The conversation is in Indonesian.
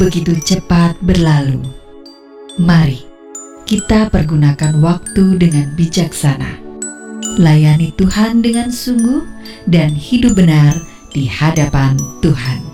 begitu cepat berlalu. Mari kita pergunakan waktu dengan bijaksana. Layani Tuhan dengan sungguh dan hidup benar di hadapan Tuhan.